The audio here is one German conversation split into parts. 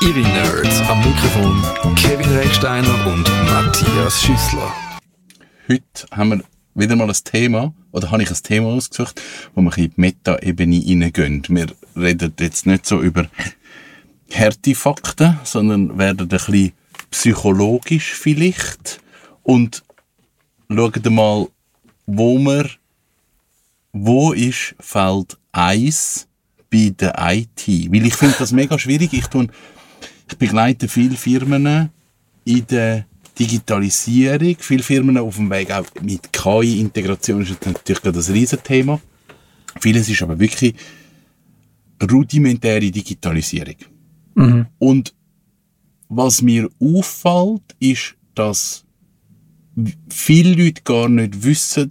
Ihre Nerds am Mikrofon Kevin Recksteiner und Matthias Schüssler. Heute haben wir wieder mal ein Thema, oder habe ich ein Thema ausgesucht, wo wir in die Meta-Ebene hineingehen. Wir reden jetzt nicht so über harte Fakten, sondern werden ein bisschen psychologisch vielleicht und schauen mal, wo ist Feld 1 bei der IT? Weil ich finde das mega schwierig. Ich begleite viele Firmen in der Digitalisierung, viele Firmen auf dem Weg auch mit KI-Integration ist natürlich gerade ein Riesenthema. Vieles ist aber wirklich rudimentäre Digitalisierung. Mhm. Und was mir auffällt, ist, dass viele Leute gar nicht wissen,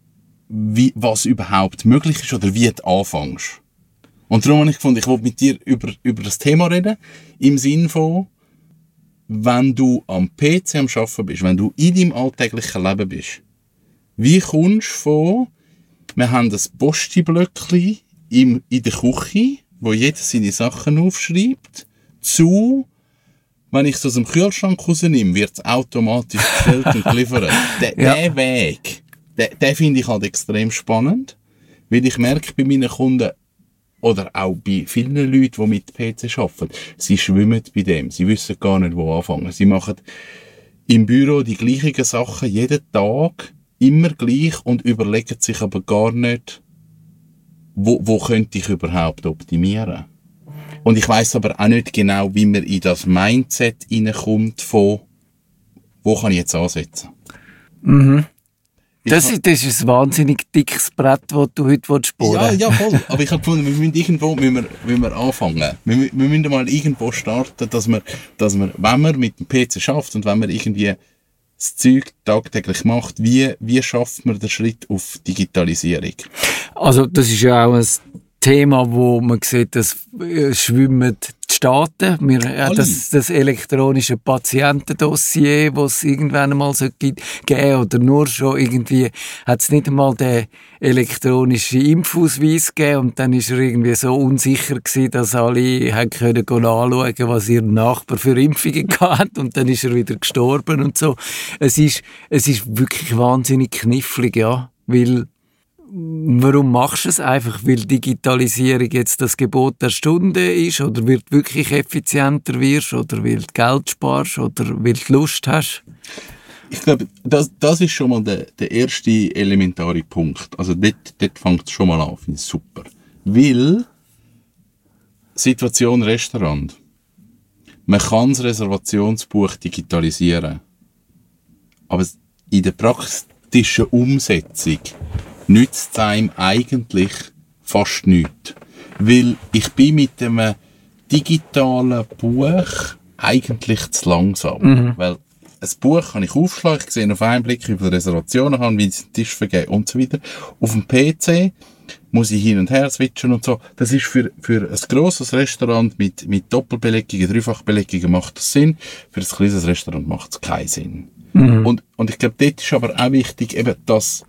was überhaupt möglich ist oder wie du anfängst. Und darum habe ich gefunden, ich wollte mit dir über das Thema reden, im Sinne von, wenn du am PC am Arbeiten bist, wenn du in deinem alltäglichen Leben bist, wie kommst du von, wir haben das Posti-Blöckchen in der Küche, wo jeder seine Sachen aufschreibt, zu, wenn ich es aus dem Kühlschrank rausnehme, wird es automatisch bestellt und geliefert. Der Weg, den finde ich halt extrem spannend, weil ich merke bei meinen Kunden, oder auch bei vielen Leuten, die mit PC arbeiten, sie schwimmen bei dem. Sie wissen gar nicht, wo anfangen. Sie machen im Büro die gleichen Sachen jeden Tag, immer gleich und überlegen sich aber gar nicht, wo könnte ich überhaupt optimieren. Und ich weiss aber auch nicht genau, wie man in das Mindset hineinkommt von, wo kann ich jetzt ansetzen. Mhm. Das ist ein wahnsinnig dickes Brett, das du heute bohren willst. Ja, voll. Aber ich habe gefunden, müssen wir anfangen. Wir müssen mal irgendwo starten, dass wir, wenn man mit dem PC schafft und wenn man irgendwie das Zeug tagtäglich macht, wie schafft man den Schritt auf Digitalisierung? Also, das ist ja auch ein Thema, wo man sieht, dass schwimmen die Staaten. Das elektronische Patientendossier, das es irgendwann einmal geben oder nur schon irgendwie, hat es nicht einmal den elektronischen Impfausweis gegeben und dann ist er irgendwie so unsicher gewesen, dass alle haben können anschauen, was ihr Nachbar für Impfungen hat und dann ist er wieder gestorben und so. Es ist wirklich wahnsinnig knifflig, ja, weil warum machst du es? Einfach, weil Digitalisierung jetzt das Gebot der Stunde ist oder weil du wirklich effizienter wirst oder weil du Geld sparst oder weil du Lust hast? Ich glaube, das ist schon mal der erste elementare Punkt. Also dort fängt es schon mal an. Finde ich super. Weil Situation Restaurant. Man kann das Reservationsbuch digitalisieren. Aber in der praktischen Umsetzung nützt es einem eigentlich fast nichts. Weil ich bin mit einem digitalen Buch eigentlich zu langsam. Mhm. Weil ein Buch kann ich aufschlagen, ich sehe auf einen Blick, wie viele Reservationen habe, wie sie den Tisch vergeben und so weiter. Auf dem PC muss ich hin und her switchen und so. Das ist für ein grosses Restaurant mit Doppelbelegungen, Dreifachbelegungen macht das Sinn. Für ein kleines Restaurant macht es keinen Sinn. Mhm. Und ich glaube, dort ist aber auch wichtig, eben das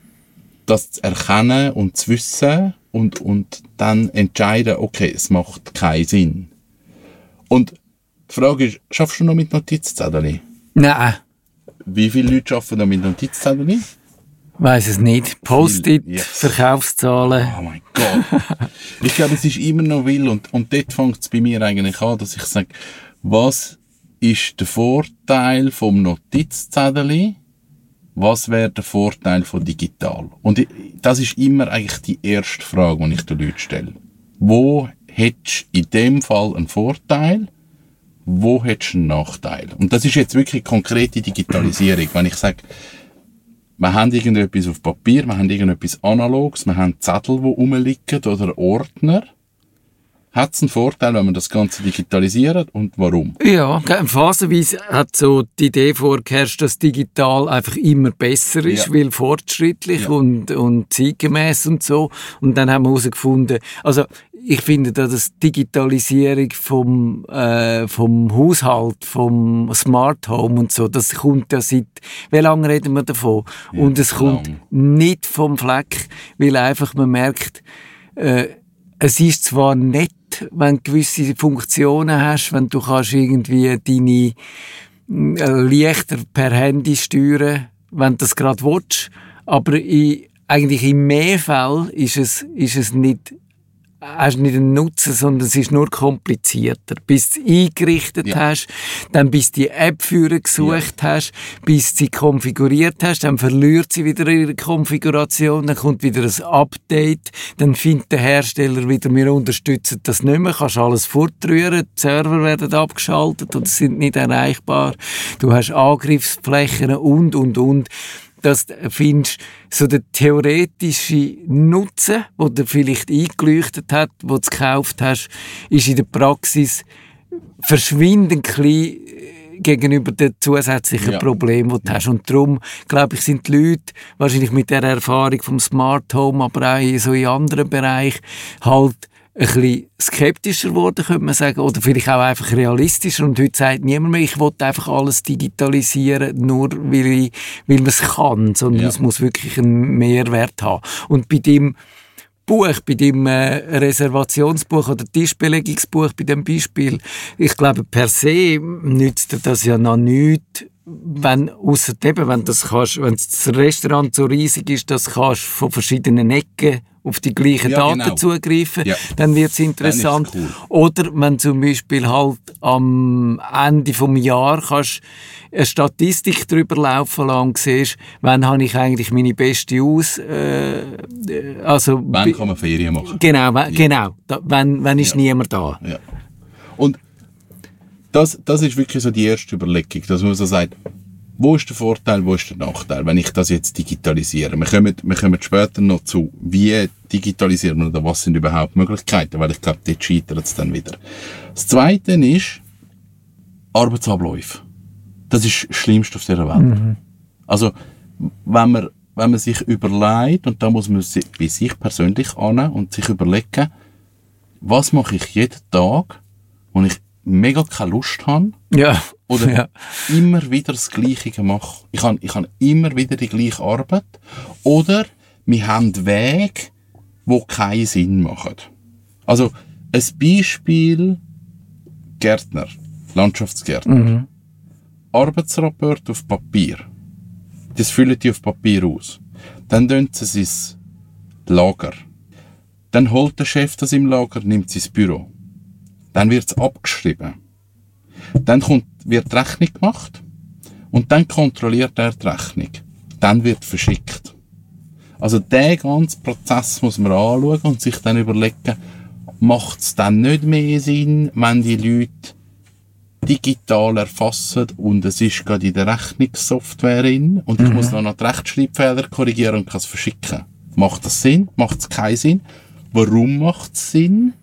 zu erkennen und zu wissen und dann entscheiden, okay, es macht keinen Sinn. Und die Frage ist, schaffst du noch mit Notizzetteln? Nein. Wie viele Leute arbeiten noch mit Notizzetteln? Weiss es nicht. Post-it, yes. Verkaufszahlen. Oh mein Gott. Ich glaube, es ist immer noch will und dort fängt es bei mir eigentlich an, dass ich sage, was ist der Vorteil vom Notizzettel? Was wäre der Vorteil von digital? Und das ist immer eigentlich die erste Frage, die ich den Leuten stelle. Wo hättest du in dem Fall einen Vorteil? Wo hättest du einen Nachteil? Und das ist jetzt wirklich konkrete Digitalisierung. Wenn ich sage, wir haben irgendetwas auf Papier, wir haben irgendetwas Analoges, wir haben Zettel, die rumliegen oder Ordner. Hat es einen Vorteil, wenn man das Ganze digitalisiert und warum? Ja, phasenweise hat so die Idee vorgeherrscht, dass digital einfach immer besser ist, weil fortschrittlich und zeitgemäß und so. Und dann haben wir herausgefunden, also ich finde da, dass Digitalisierung vom Haushalt, vom Smart Home und so, das kommt ja seit, wie lange reden wir davon? Ja, und es kommt nicht vom Fleck, weil einfach man merkt, es ist zwar nett, gut, wenn du gewisse Funktionen hast, wenn du kannst irgendwie deine Lichter per Handy steuern, wenn du das gerade willst. Aber eigentlich in mehr Fällen ist es nicht, hast nicht einen Nutzen, sondern es ist nur komplizierter. Bis du es eingerichtet hast, dann bis du die App führen gesucht hast, bis du sie konfiguriert hast, dann verliert sie wieder ihre Konfiguration, dann kommt wieder ein Update, dann findet der Hersteller wieder, wir unterstützen das nicht mehr, kannst alles fortrühren, die Server werden abgeschaltet oder sind nicht erreichbar, du hast Angriffsflächen und. Dass du findest, so der theoretische Nutzen, den du vielleicht eingeleuchtet hat, den du gekauft hast, ist in der Praxis verschwindend klein gegenüber den zusätzlichen Problemen, die du hast. Und darum, glaube ich, sind die Leute wahrscheinlich mit der Erfahrung vom Smart Home, aber auch so in anderen Bereichen halt ein bisschen skeptischer geworden, könnte man sagen, oder vielleicht auch einfach realistischer. Und heute sagt niemand mehr, ich will einfach alles digitalisieren, nur weil man es kann, sondern es muss wirklich einen Mehrwert haben. Und bei dem Buch, bei dem Reservationsbuch oder Tischbelegungsbuch, bei dem Beispiel, ich glaube, per se nützt das ja noch nichts, wenn das Restaurant so riesig ist, dass du von verschiedenen Ecken auf die gleichen Daten zugreifen, dann wird es interessant. Cool. Oder wenn zum Beispiel halt am Ende vom Jahr kannst eine Statistik drüber laufen lassen und siehst, wann habe ich eigentlich meine beste wann kann man Ferien machen? Genau, wann ist niemand da. Ja. Und das ist wirklich so die erste Überlegung, dass man so sagt, wo ist der Vorteil, wo ist der Nachteil, wenn ich das jetzt digitalisiere? Wir kommen später noch zu, wie digitalisieren wir oder was sind überhaupt Möglichkeiten, weil ich glaube, dort scheitert es dann wieder. Das Zweite ist Arbeitsabläufe. Das ist das Schlimmste auf dieser Welt. Mhm. Also, wenn man sich überlegt, und da muss man bei sich persönlich annehmen und sich überlegen, was mache ich jeden Tag, wo ich mega keine Lust habe, oder immer wieder das Gleiche mache. Ich habe immer wieder die gleiche Arbeit, oder wir haben Wege, die keinen Sinn machen. Also, ein Beispiel, Gärtner, Landschaftsgärtner. Mhm. Arbeitsrapport auf Papier. Das füllen die auf Papier aus. Dann tun sie es ins Lager. Dann holt der Chef das im Lager, nimmt es ins Büro. Dann wird es abgeschrieben. Dann wird die Rechnung gemacht. Und dann kontrolliert er die Rechnung. Dann wird verschickt. Also den ganzen Prozess muss man anschauen und sich dann überlegen, macht es dann nicht mehr Sinn, wenn die Leute digital erfassen und es ist gerade in der Rechnungssoftware drin und ich muss dann noch die Rechtschreibfehler korrigieren und kann es verschicken. Macht das Sinn? Macht es keinen Sinn? Warum macht es Sinn?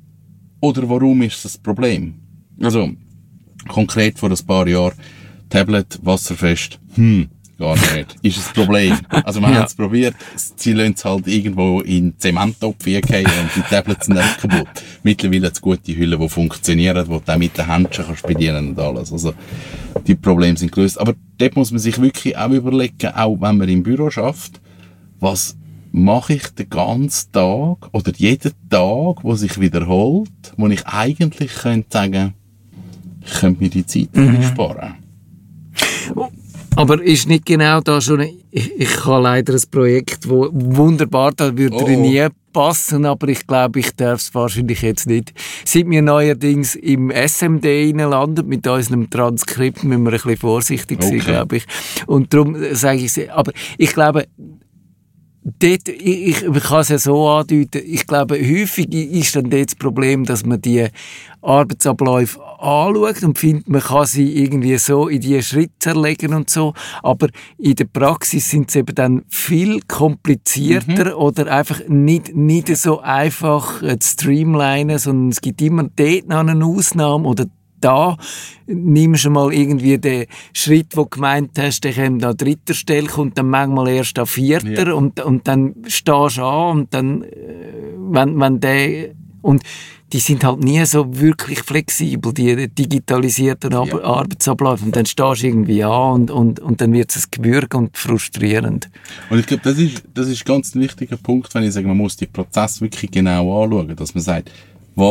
Oder warum ist das Problem? Also, konkret vor ein paar Jahren, Tablet, wasserfest, gar nicht. Ist ein Problem. Also, wir haben es probiert, sie lassen es halt irgendwo in Zementtopf fallen und die Tablets sind einfach kaputt. Mittlerweile hat es gute Hüllen, die funktionieren, die du auch mit den Händchen kannst bedienen und alles. Also, die Probleme sind gelöst. Aber dort muss man sich wirklich auch überlegen, auch wenn man im Büro schafft, was mache ich den ganzen Tag oder jeden Tag, wo sich wiederholt, wo ich eigentlich könnte sagen, ich könnte mir die Zeit sparen. Aber ist nicht genau da schon, ich habe leider ein Projekt, das wunderbar, da würde nie passen, aber ich glaube, ich darf es wahrscheinlich jetzt nicht. Seit wir neuerdings im SMD reinlanden, mit unserem Transkript, müssen wir ein bisschen vorsichtig sein, glaube ich. Und darum sage ich es, aber ich glaube, dort, ich kann es ja so andeuten, ich glaube, häufig ist dann dort das Problem, dass man die Arbeitsabläufe anschaut und findet, man kann sie irgendwie so in die Schritte zerlegen und so, aber in der Praxis sind sie eben dann viel komplizierter oder einfach nicht so einfach zu streamlinen, sondern es gibt immer dort noch eine Ausnahme oder da nimmst du mal irgendwie den Schritt, den du gemeint hast, der kommt an dritter Stelle, kommt dann manchmal erst an vierter und dann stehst du an und dann, wenn der, und die sind halt nie so wirklich flexibel, die digitalisierten Arbeitsabläufe, und dann stehst du irgendwie an und dann wird es ein Gewürg und frustrierend. Und ich glaube, das ist ganz ein wichtiger Punkt, wenn ich sage, man muss die Prozesse wirklich genau anschauen, dass man sagt, was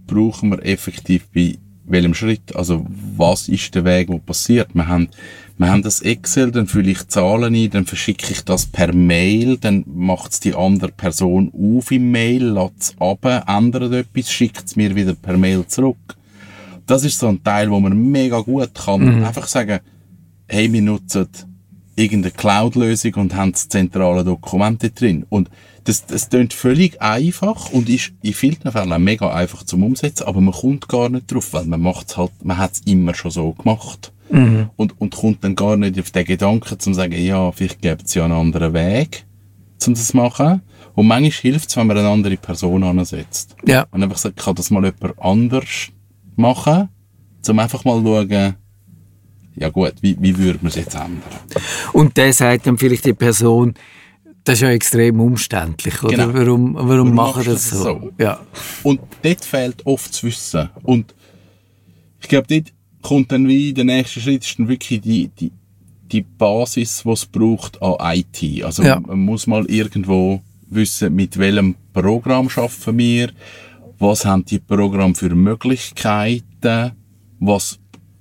brauchen wir effektiv bei welchem Schritt? Also, was ist der Weg, der passiert? Wir haben das Excel, dann fülle ich Zahlen ein, dann verschicke ich das per Mail, dann macht es die andere Person auf im Mail, lädt es ab, ändert etwas, schickt es mir wieder per Mail zurück. Das ist so ein Teil, wo man mega gut kann. Einfach sagen, hey, wir nutzen irgendeine Cloud-Lösung und haben das zentrale Dokumente drin. Und das klingt völlig einfach und ist in vielen Fällen auch mega einfach zum Umsetzen, aber man kommt gar nicht drauf, weil man hat es immer schon so gemacht. Und kommt dann gar nicht auf den Gedanken, zu sagen, ja, vielleicht gibt es ja einen anderen Weg, um das zu machen. Und manchmal hilft es, wenn man eine andere Person ansetzt. Ja. Und einfach sagt, kann das mal jemand anders machen, um einfach mal zu schauen, ja gut, wie würde man es jetzt ändern? Und der sagt dann vielleicht die Person, das ist ja extrem umständlich, oder? Genau. Warum machen das so? Ja. Und dort fehlt oft das Wissen. Und ich glaube, dort kommt dann wie der nächste Schritt, ist dann wirklich die Basis, die es braucht an IT. Also man muss mal irgendwo wissen, mit welchem Programm arbeiten wir, was haben die Programme für Möglichkeiten, was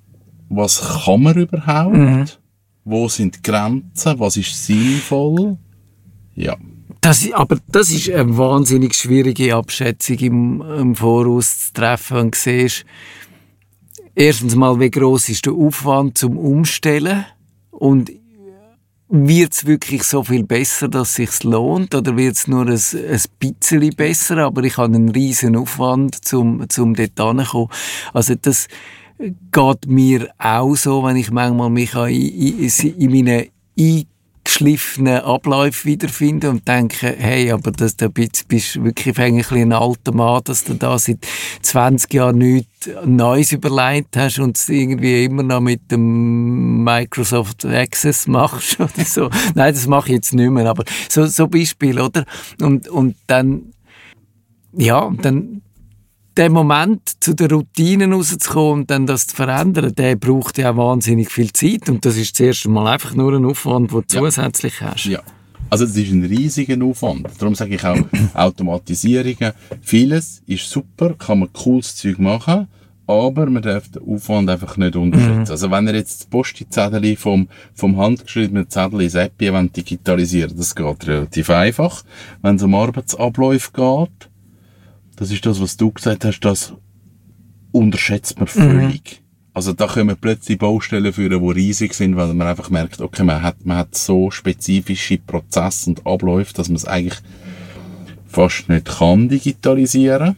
kann man überhaupt, wo sind die Grenzen, was ist sinnvoll. Ja. Aber das ist eine wahnsinnig schwierige Abschätzung im Voraus zu treffen, wenn du siehst, erstens mal, wie gross ist der Aufwand zum Umstellen und wird es wirklich so viel besser, dass es sich lohnt, oder wird es nur ein bisschen besser, aber ich habe einen riesen Aufwand, um dort hinzukommen. Also das geht mir auch so, wenn ich manchmal mich in meinen eingeschliffenen Abläufen wiederfinde und denke, hey, aber da bist du wirklich eigentlich ein alter Mann, dass du da seit 20 Jahren nichts Neues überlegt hast und es irgendwie immer noch mit dem Microsoft Access machst oder so. Nein, das mache ich jetzt nicht mehr, aber so Beispiel, oder? Und dann, ja, dann der Moment, zu den Routinen rauszukommen und dann das zu verändern, der braucht ja auch wahnsinnig viel Zeit. Und das ist zuerst einmal einfach nur ein Aufwand, den du zusätzlich hast. Ja. Also es ist ein riesiger Aufwand. Darum sage ich auch, Automatisierungen, vieles ist super, kann man cooles Zeug machen, aber man darf den Aufwand einfach nicht unterschätzen. Also wenn ihr jetzt das Posti-Zettel vom handgeschriebenen Zettel ins App digitalisieren, das geht relativ einfach. Wenn es um Arbeitsabläufe geht, das ist das, was du gesagt hast, das unterschätzt man völlig. Also da kommen plötzlich Baustellen führen, die riesig sind, weil man einfach merkt, okay, man hat so spezifische Prozesse und Abläufe, dass man es eigentlich fast nicht kann digitalisieren.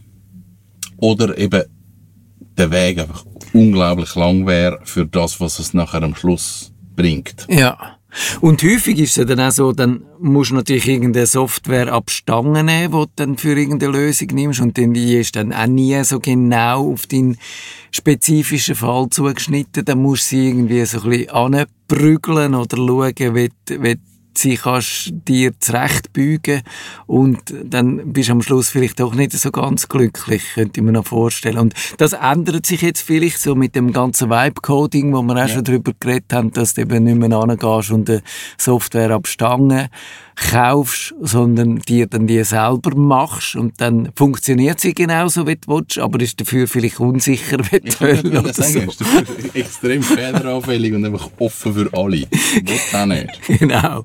Oder eben der Weg einfach unglaublich lang wäre für das, was es nachher am Schluss bringt. Ja. Und häufig ist es dann auch so, dann musst du natürlich irgendeine Software ab Stangen nehmen, die du dann für irgendeine Lösung nimmst, und die ist dann auch nie so genau auf deinen spezifischen Fall zugeschnitten. Dann musst du sie irgendwie so ein bisschen anprügeln oder schauen, wie sie kannst dir zurechtbeugen, und dann bist du am Schluss vielleicht doch nicht so ganz glücklich, könnte ich mir noch vorstellen. Und das ändert sich jetzt vielleicht so mit dem ganzen Vibe-Coding, wo wir auch schon darüber geredet haben, dass du eben nicht mehr hingehst und eine Software ab Stangen kaufst, sondern dir dann die selber machst, und dann funktioniert sie genauso, wie du willst, aber ist dafür vielleicht unsicher, wie du willst. Ich würde sagen, ist dafür extrem fehleranfällig und einfach offen für alle. Das auch nicht. Genau.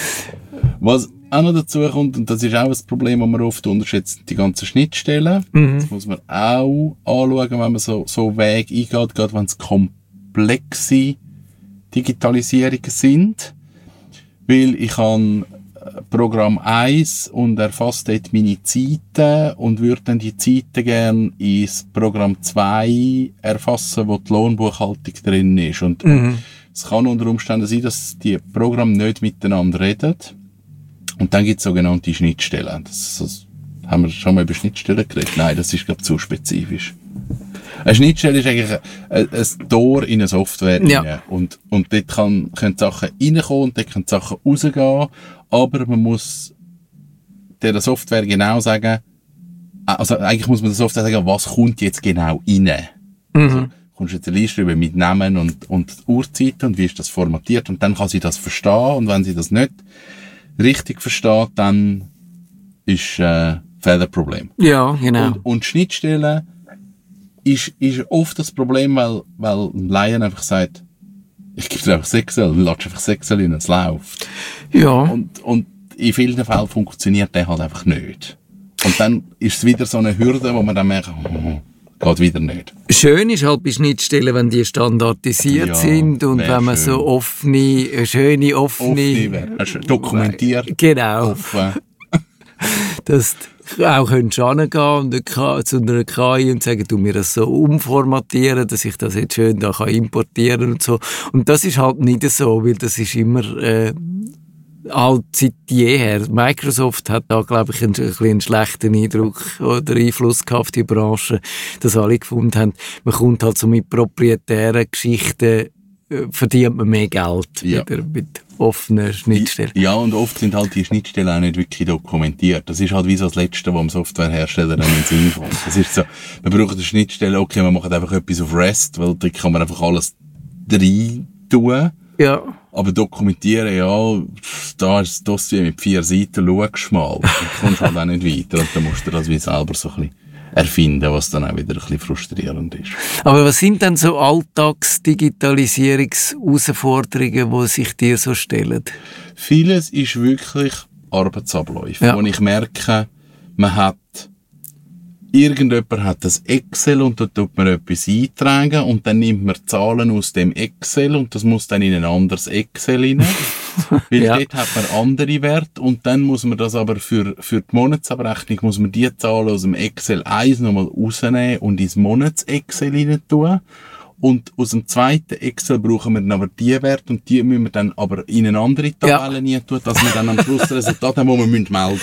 Was auch noch dazu kommt, und das ist auch ein Problem, das man oft unterschätzt, die ganzen Schnittstellen. Das muss man auch anschauen, wenn man so Wege eingeht, gerade wenn es komplexe Digitalisierungen sind. Weil ich habe Programm 1 und erfasst dort meine Zeiten und würde dann die Zeiten gerne ins Programm 2 erfassen, wo die Lohnbuchhaltung drin ist. Und es kann unter Umständen sein, dass die Programme nicht miteinander reden. Und dann gibt es sogenannte Schnittstellen. Haben wir schon mal über Schnittstellen geredet? Nein, das ist, glaube ich, zu spezifisch. Eine Schnittstelle ist eigentlich ein Tor in eine Software rein. Und dort können Sachen reinkommen und dort können Sachen rausgehen. Aber man muss der Software genau sagen, also eigentlich muss man der Software sagen, was kommt jetzt genau rein. Also, kommst du jetzt eine Liste über mit Namen und Uhrzeiten und wie ist das formatiert, und dann kann sie das verstehen, und wenn sie das nicht richtig versteht, dann ist Fehlerproblem. Ja, genau. Und Schnittstellen ist oft das Problem, weil ein Laien einfach sagt, ich gebe dir einfach das Excel, du lässt einfach das Excel rein, es läuft. Ja. Und in vielen Fällen funktioniert der halt einfach nicht. Und dann ist es wieder so eine Hürde, wo man dann merkt, geht wieder nicht. Schön ist halt bei Schnittstellen, wenn die standardisiert sind und wenn man schön. so schöne offene dokumentiert. Genau. Offen. Dass du auch hingehen und zu einer KI und sagen, du mir das so umformatieren, dass ich das jetzt schön da importieren kann und so. Und das ist halt nicht so, weil das ist immer halt seit jeher. Microsoft hat da, glaube ich, einen schlechten Eindruck oder Einfluss gehabt auf die Branche, dass alle gefunden haben, man kommt halt so mit proprietären Geschichten, verdient man mehr Geld wieder mit offenen Schnittstellen. Ja, und oft sind halt die Schnittstellen auch nicht wirklich dokumentiert. Das ist halt wie so das Letzte, was dem Softwarehersteller dann in den Sinn kommt. Das ist so, wir brauchen eine Schnittstelle, okay, wir machen einfach etwas auf REST, weil da kann man einfach alles rein tun. Ja. Aber dokumentieren, ja, da ist das Dossier mit 4 Seiten, schaust mal. Dann kommst du halt auch nicht weiter und dann musst du das wie selber so ein bisschen erfinden, was dann auch wieder ein bisschen frustrierend ist. Aber was sind denn so Alltags-Digitalisierungs-Herausforderungen, die sich dir so stellen? Vieles ist wirklich Arbeitsabläufe, wo ich merke, irgendjemand hat das Excel und da tut man etwas eintragen und dann nimmt man Zahlen aus dem Excel und das muss dann in ein anderes Excel rein. Weil dort hat man andere Werte und dann muss man das aber für die Monatsabrechnung muss man die Zahlen aus dem Excel 1 nochmal rausnehmen und ins Monats-Excel rein tun. Und aus dem zweiten Excel brauchen wir dann aber die Werte und die müssen wir dann aber in eine andere Tabelle rein tun, dass wir dann am Schluss das Resultat haben, das wir melden müssen.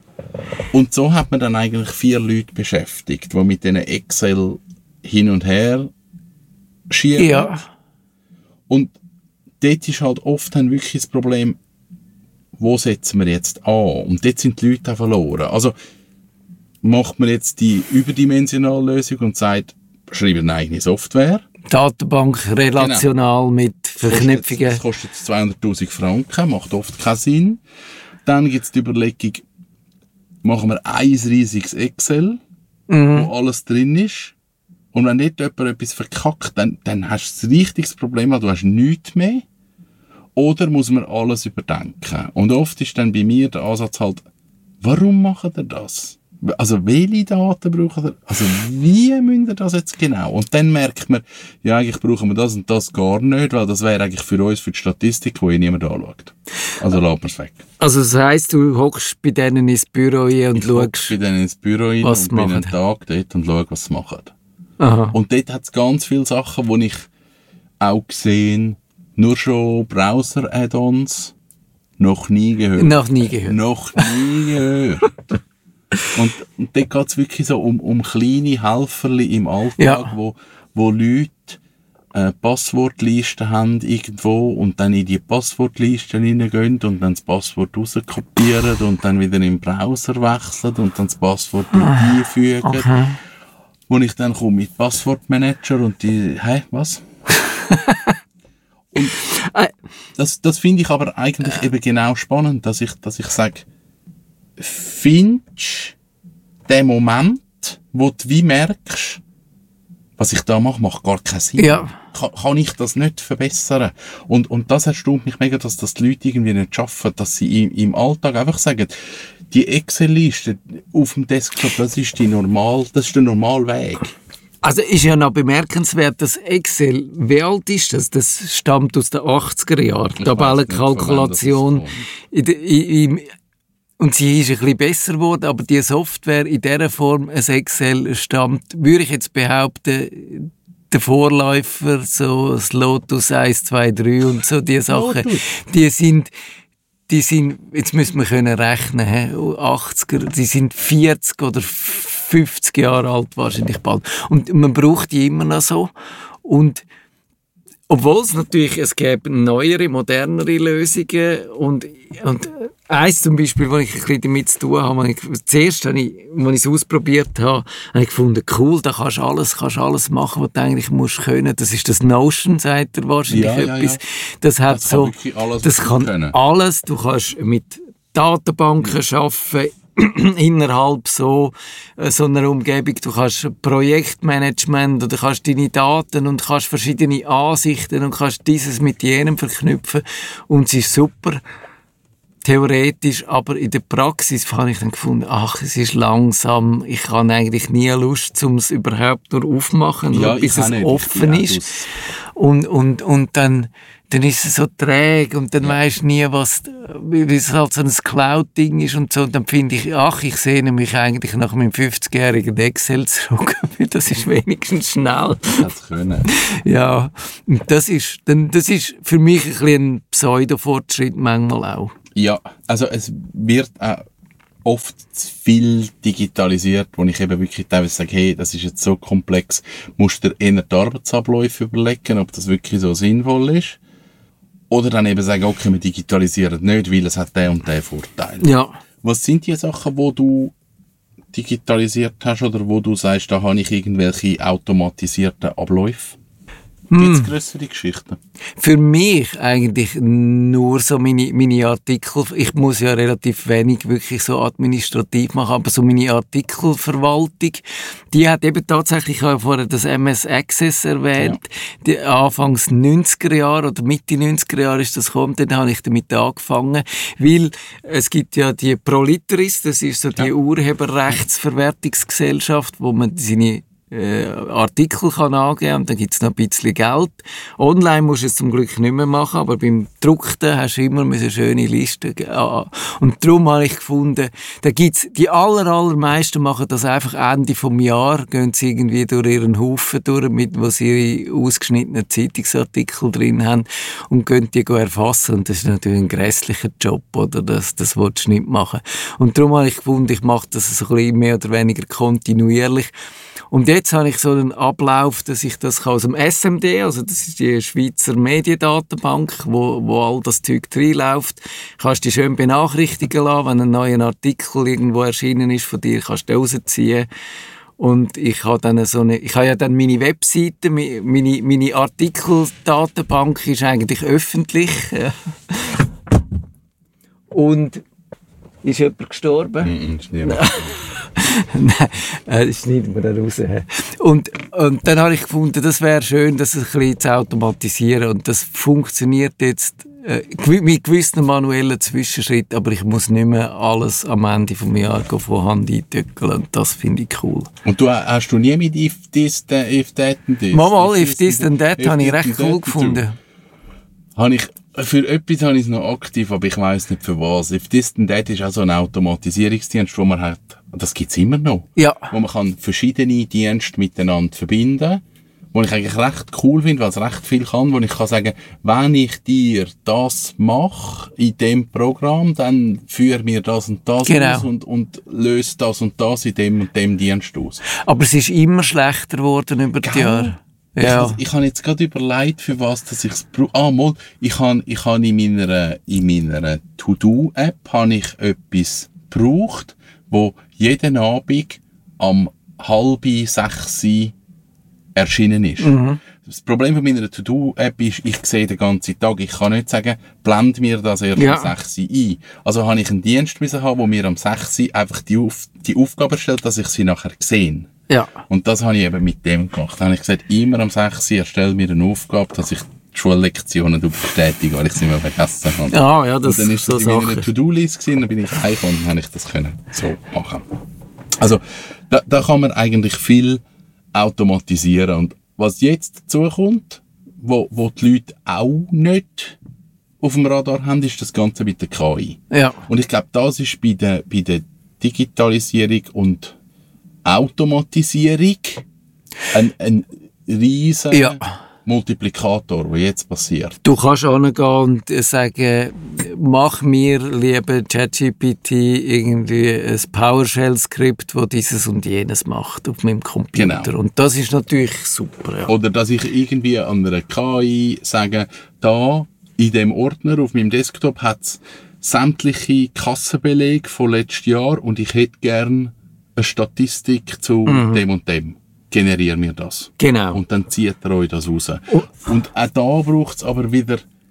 Und so hat man dann eigentlich 4 Leute beschäftigt, die mit diesen Excel hin und her schieben. Ja. Und dort ist halt oft dann wirklich das Problem, wo setzen wir jetzt an? Und dort sind die Leute auch verloren. Also macht man jetzt die überdimensionale Lösung und sagt, schreibt eine eigene Software. Datenbank relational mit Verknüpfungen. Das kostet 200'000 Franken, macht oft keinen Sinn. Dann gibt es die Überlegung, machen wir ein riesiges Excel, wo alles drin ist. Und wenn nicht jemand etwas verkackt, dann hast du ein richtiges Problem, weil du hast nichts mehr. Oder muss man alles überdenken? Und oft ist dann bei mir der Ansatz halt, warum macht ihr das? Also welche Daten braucht ihr? Also wie müsst ihr das jetzt genau? Und dann merkt man, ja eigentlich brauchen wir das und das gar nicht, weil das wäre eigentlich für uns, für die Statistik, die niemand anschaut. Also lassen wir es weg. Also das heisst, du hockst bei denen ins Büro ein und schaust, bei denen ins Büro rein was und bin einen Tag dort und schaue, was sie machen. Aha. Und dort hat es ganz viele Sachen, die ich auch gesehen, nur schon Browser-Add-ons, noch nie gehört. Noch nie gehört. Noch nie gehört. Und dort geht es wirklich so um kleine Helferli im Alltag, wo Leute Passwortlisten haben irgendwo und dann in die Passwortliste reingehen und dann das Passwort rauskopieren und dann wieder im Browser wechseln und dann das Passwort einfügen. Okay. Wo ich dann komme mit Passwortmanager und die, was? Und das finde ich aber eigentlich eben genau spannend, dass ich sage, findest den Moment, wo du wie merkst, was ich da mache, macht gar keinen Sinn. Ja. Kann ich das nicht verbessern? Und das erstaunt mich mega, dass das die Leute irgendwie nicht schaffen, dass sie im Alltag einfach sagen, die Excel-Liste auf dem Desktop, das ist der normale Weg. Also ist ja noch bemerkenswert, dass Excel, wie alt ist das? Das stammt aus den 80er Jahren. Tabellenkalkulation. Und sie ist ein bisschen besser geworden, aber die Software in dieser Form, ein Excel, stammt, würde ich jetzt behaupten, der Vorläufer, so das Lotus 1, 2, 3 und so, die Sachen, die sind, jetzt müssen wir können rechnen, 80er, die sind 40 oder 50 Jahre alt wahrscheinlich bald. Und man braucht die immer noch so. Und obwohl es gäbe neuere, modernere Lösungen und eins zum Beispiel, wo ich ein bisschen damit zu tun habe, zuerst, als ich es ausprobiert habe, habe ich gefunden, cool, da kannst du alles machen, was du eigentlich musst können. Das ist das Notion, sagt er wahrscheinlich etwas. Ja. Das kann alles. Du kannst mit Datenbanken arbeiten, innerhalb so einer Umgebung. Du kannst Projektmanagement oder kannst deine Daten und kannst verschiedene Ansichten und kannst dieses mit jenem verknüpfen und es ist super. Theoretisch, aber in der Praxis habe ich dann gefunden, es ist langsam, ich habe eigentlich nie Lust, um es überhaupt nur aufmachen, bis es offen ist. Und dann ist es so träge und dann weisst du nie, wie es halt so ein Cloud-Ding ist und so. Und dann finde ich, ich sehne mich eigentlich nach meinem 50-jährigen Excel zurück, weil das ist wenigstens schnell. Das können. Ja, und das ist für mich ein bisschen ein Pseudo-Fortschritt manchmal auch. Ja, also es wird auch oft zu viel digitalisiert, wo ich eben wirklich teilweise sage, hey, das ist jetzt so komplex, musst du dir eher die Arbeitsabläufe überlegen, ob das wirklich so sinnvoll ist. Oder dann eben sagen, okay, wir digitalisieren nicht, weil es hat den und den Vorteil. Ja. Was sind die Sachen, wo du digitalisiert hast oder wo du sagst, da habe ich irgendwelche automatisierten Abläufe? Gibt es grössere Geschichten? Für mich eigentlich nur so meine Artikel. Ich muss ja relativ wenig wirklich so administrativ machen, aber so meine Artikelverwaltung, die hat eben tatsächlich, ich habe vorher das MS Access erwähnt, die Anfangs 90er Jahre oder Mitte 90er Jahre ist das gekommen, dann habe ich damit angefangen, weil es gibt ja die Proliteris, das ist so die Urheberrechtsverwertungsgesellschaft, wo man seine Artikel kann angeben und dann gibt's noch ein bisschen Geld. Online musst du es zum Glück nicht mehr machen, aber beim Druckten hast du immer eine schöne Liste. Und darum habe ich gefunden, da gibt's, die allermeisten machen das einfach Ende vom Jahr, gehen sie irgendwie durch ihren Haufen durch, wo sie ihre ausgeschnittenen Zeitungsartikel drin haben und gehen die erfassen. Und das ist natürlich ein grässlicher Job, oder? Das willst du nicht machen. Und darum habe ich gefunden, ich mache das so ein bisschen mehr oder weniger kontinuierlich. Und jetzt habe ich so einen Ablauf, dass ich das aus dem SMD, also das ist die Schweizer Mediendatenbank, wo all das Zeug reinläuft, kannst du dich schön benachrichtigen lassen, wenn ein neuer Artikel irgendwo erschienen ist von dir, kannst du den rausziehen. Und ich habe dann ich habe ja dann meine Webseite, meine Artikeldatenbank ist eigentlich öffentlich. Und ist jemand gestorben? Ist niemand. Nein, das schneiden wir da raus. Und dann habe ich gefunden, das wäre schön, das ein bisschen zu automatisieren. Und das funktioniert jetzt mit gewissen manuellen Zwischenschritten, aber ich muss nicht mehr alles am Ende des Jahres von Hand eintückeln. Und das finde ich cool. Und hast du nie mit If This, If That and This? Mal, If This and That habe ich recht cool gefunden. Für etwas habe ich es noch aktiv, aber ich weiss nicht für was. If This and That ist auch so ein Automatisierungsdienst, wo man hat, das gibt's immer noch. Ja. Wo man kann verschiedene Dienste miteinander verbinden, wo ich eigentlich recht cool finde, weil es recht viel kann, wo ich kann sagen, wenn ich dir das mache in dem Programm, dann führe mir das und das aus und löse das und das in dem und dem Dienst aus. Aber es ist immer schlechter geworden über die Jahre. Ja. Ich habe jetzt gerade überlegt, für was dass ich es brauche. Ich habe in meiner To-Do-App habe ich etwas gebraucht, wo jeden Abend am 5:30 erschienen ist. Mhm. Das Problem von meiner To-Do-App ist, ich sehe den ganzen Tag, ich kann nicht sagen, blend mir das erst um 6 Uhr ein. Also habe ich einen Dienst haben, der mir am 6 Uhr einfach die Aufgabe stellt, dass ich sie nachher sehe. Ja. Und das habe ich eben mit dem gemacht. Da habe ich gesagt, immer am 6 Uhr erstelle mir eine Aufgabe, dass ich die Schullektionen bestätige, weil ich sie immer vergessen habe. Ah, ja, das und dann ist so das in meiner To-Do-List gewesen, dann bin ich heimgekommen und dann habe ich das können so machen. Also, da kann man eigentlich viel automatisieren. Und was jetzt dazu kommt, wo die Leute auch nicht auf dem Radar haben, ist das Ganze mit der KI. Ja. Und ich glaube, das ist bei der Digitalisierung und Automatisierung ein riesen Multiplikator, der jetzt passiert. Du kannst hingehen und sagen, mach mir, lieber ChatGPT, irgendwie ein PowerShell-Skript, das dieses und jenes macht auf meinem Computer. Genau. Und das ist natürlich super. Ja. Oder dass ich irgendwie an einer KI sage, da in dem Ordner auf meinem Desktop hat es sämtliche Kassenbelege von letztem Jahr und ich hätte gern eine Statistik zu dem und dem. Generiere mir das. Genau. Und dann zieht er euch das raus. Und auch da braucht es aber wieder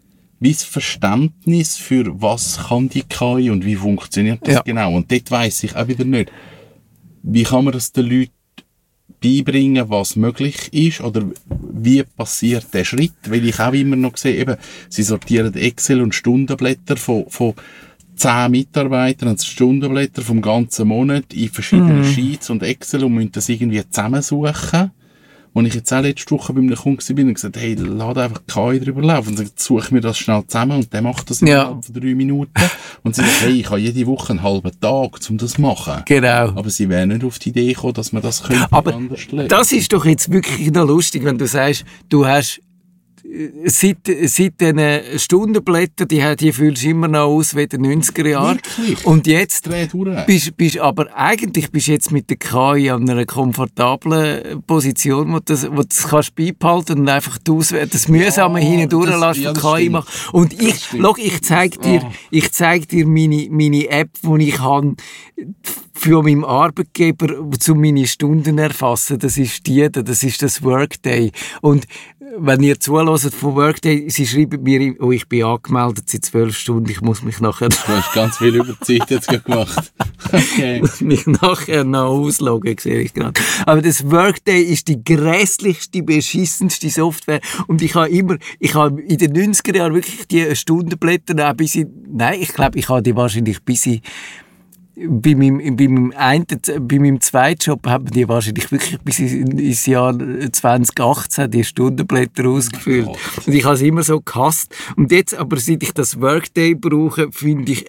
wie das Verständnis für was kann die KI und wie funktioniert das genau. Und dort weiss ich auch wieder nicht, wie kann man das den Leuten beibringen, was möglich ist oder wie passiert der Schritt, weil ich auch immer noch sehe, eben, sie sortieren Excel und Stundenblätter von 10 Mitarbeitern und Stundenblätter vom ganzen Monat in verschiedenen Sheets und Excel und müssen das irgendwie zusammensuchen. Und ich jetzt auch letzte Woche bei einem Kunden bin und gesagt, hey, lade einfach KI drüber laufen und sagt, suche mir das schnell zusammen und der macht das innerhalb von 3 Minuten. Und sie sagt, hey, ich habe jede Woche einen halben Tag, um das zu machen. Genau. Aber sie wären nicht auf die Idee gekommen, dass man das könnte anders legen. Das ist doch jetzt wirklich noch lustig, wenn du sagst, du hast seit diesen Stundenblättern, die fühlst du immer noch aus wie in den 90er Jahren. Wirklich? Und jetzt bist aber eigentlich bist jetzt mit der KI an einer komfortablen Position, wo du das kannst beibehalten und einfach das Mühsame hindurch lassen, die KI machen. Und ich zeig dir meine App, die ich habe, für meinen Arbeitgeber, um meine Stunden zu erfassen. Das ist das Workday. Und wenn ihr zuhört von Workday, sie schreiben mir, ich bin angemeldet seit 12 Stunden, ich muss mich nachher... Du hast ganz viel Überzeit jetzt gemacht. Okay. Ich muss mich nachher noch ausloggen, sehe ich gerade. Aber das Workday ist die grässlichste, beschissenste Software. Und ich habe in den 90er Jahren wirklich die Stundenblätter auch ich glaube, ich habe die wahrscheinlich bei meinem zweiten Job haben die wahrscheinlich wirklich bis ins Jahr 2018 die Stundenblätter ausgefüllt. Und ich habe es immer so gehasst. Und jetzt, aber seit ich das Workday brauche, finde ich,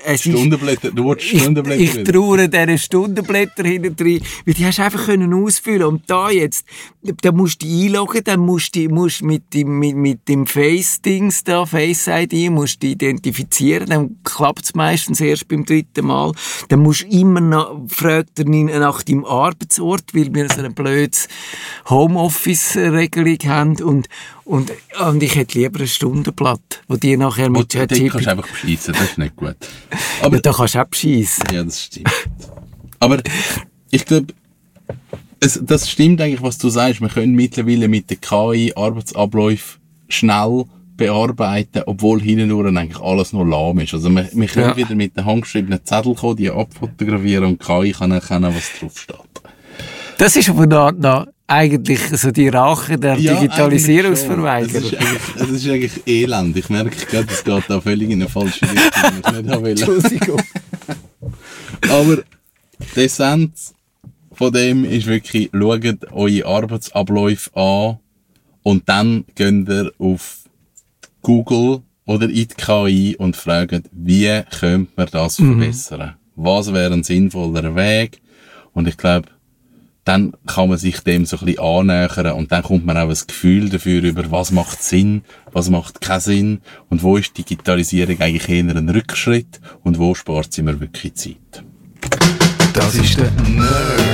ich traue diese Stundenblätter hinten drin, weil die hast du einfach ausfüllen können. Und da jetzt, da musst du dich einloggen, dann musst du mit dem Face-Dings da, Face-ID, musst du identifizieren, dann klappt es meistens erst beim 3. Mal. Dann musst immer noch, fragt er ihn nach deinem Arbeitsort, weil wir so eine blöde Homeoffice-Regelung haben und ich hätte lieber ein Stundenblatt, wo die nachher mit ChatGPT... Da kannst du einfach beschissen, das ist nicht gut. Aber, ja, da kannst du auch beschissen. Ja, das stimmt. Aber ich glaube, das stimmt eigentlich, was du sagst. Wir können mittlerweile mit der KI Arbeitsabläufe schnell bearbeiten, obwohl hindurch eigentlich alles noch lahm ist. Also wir können wieder mit den handgeschriebenen Zetteln kommen, die abfotografieren und KI kann erkennen, was drauf steht. Das ist aber noch eigentlich so die Rache der Digitalisierungsverweigerer. Es ist eigentlich elend. Ich merke gerade, es geht da völlig in eine falsche Richtung. Ich nicht haben Entschuldigung. Aber die Essenz von dem ist wirklich, schaut eure Arbeitsabläufe an und dann geht ihr auf Google oder in die KI und fragt, wie könnte man das verbessern? Was wäre ein sinnvoller Weg? Und ich glaube, dann kann man sich dem so ein bisschen annähern und dann kommt man auch ein Gefühl dafür über, was macht Sinn, was macht keinen Sinn und wo ist Digitalisierung eigentlich eher ein Rückschritt und wo spart sie mir wirklich Zeit. Das ist der Nerd